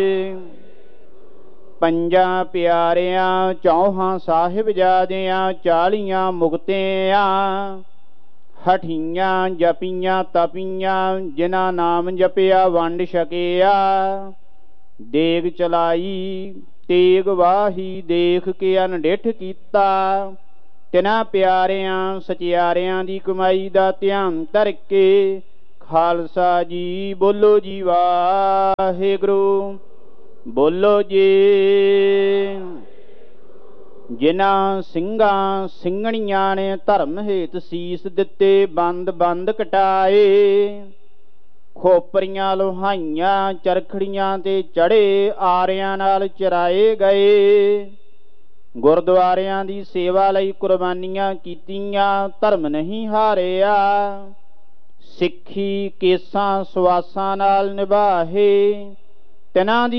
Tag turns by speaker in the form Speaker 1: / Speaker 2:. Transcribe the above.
Speaker 1: ਪੰਜਾਂ ਪਿਆਰਿਆਂ ਚੌਹਾਂ ਸਾਹਿਬਜ਼ਾਦਿਆਂ 40 ਮੁਕਤਿਆਂ ਹਠੀਆਂ ਜਪੀਆਂ ਤਪੀਆਂ ਜਿਨ੍ਹਾਂ ਨਾਮ ਜਪਿਆ ਵੰਡ ਛਕਿਆ। ਦੇਗ ਚਲਾਈ ਤੇਗ ਵਾਹੀ ਦੇਖ ਕੇ ਅਨਡਿੱਠ ਕੀਤਾ। ਤਿਨਾਂ ਪਿਆਰਿਆਂ ਸਚਿਆਰਿਆਂ ਦੀ ਕਮਾਈ ਦਾ ਧਿਆਨ ਧਰ ਕੇ ਖਾਲਸਾ ਜੀ ਬੋਲੋ ਜੀ ਵਾਹਿਗੁਰੂ ਬੋਲੋ ਜੀ। ਜਿਨ੍ਹਾਂ ਸਿੰਘਾਂ ਸਿੰਘਣੀਆਂ ਨੇ ਧਰਮ ਹੇਤ ਸੀਸ ਦਿੱਤੇ ਬੰਦ ਬੰਦ ਕਟਾਏ। ਖੋਪਰੀਆਂ ਲੋਹਾਈਆਂ ਚਰਖੜੀਆਂ ਤੇ ਚੜ੍ਹੇ ਆਰਿਆਂ ਨਾਲ ਚਰਾਏ ਗਏ। ਗੁਰਦੁਆਰਿਆਂ ਦੀ ਸੇਵਾ ਲਈ ਕੁਰਬਾਨੀਆਂ ਕੀਤੀਆਂ ਧਰਮ ਨਹੀਂ ਹਾਰਿਆ। ਸਿੱਖੀ ਕੇਸਾਂ ਸਵਾਸਾਂ ਨਾਲ ਨਿਭਾਹੇ ਤਿਨਾਂ ਦੀ